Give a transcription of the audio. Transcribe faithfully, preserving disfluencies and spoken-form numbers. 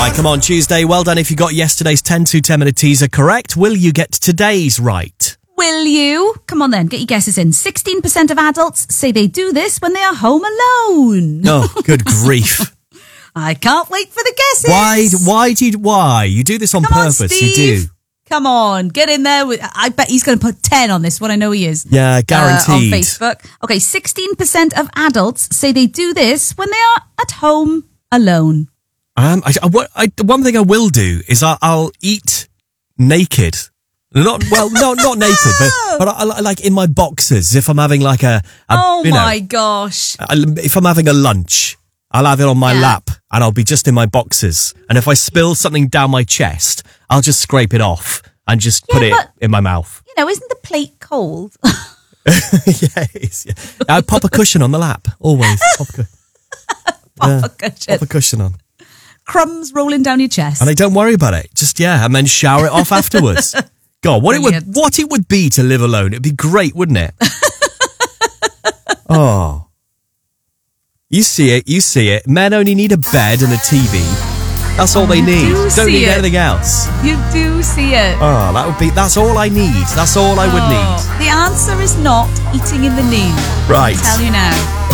Right, come on, Tuesday. Well done if you got yesterday's ten to ten minute teaser correct. Will you get today's right? Will you? Come on then, get your guesses in. sixteen percent of adults say they do this when they are home alone. Oh, good grief. I can't wait for the guesses. Why, why do you, why? You do this on Come on, purpose, Steve. you do. Come on, get in there. With, I bet he's going to put ten on this one. I know he is. Yeah, guaranteed. Uh, on Facebook. Okay, sixteen percent of adults say they do this when they are at home alone. Um, I, I, what, I, one thing I will do is I, I'll eat naked. Not well, no, not naked, but but I, I, like in my boxers. If I'm having like a, a oh you know, my gosh! I, if I'm having a lunch, I'll have it on my yeah. lap, and I'll be just in my boxers. And if I spill something down my chest, I'll just scrape it off and just yeah, put it but, in my mouth. You know, isn't the plate cold? yeah, it's, yeah. I pop a cushion on the lap always. Pop a, cu- pop yeah, a cushion. Pop a cushion on. Crumbs rolling down your chest. And I don't worry about it. Just, yeah, and then shower it off afterwards. God, what Brilliant. it would what it would be to live alone. It'd be great, wouldn't it? Oh. You see it, you see it. Men only need a bed and a T V. That's all they need. Do Don't need it. anything else. You do see it. Oh, that would be that's all I need. That's all I would oh. need. The answer is not eating in the knee. Right. I'll tell you now.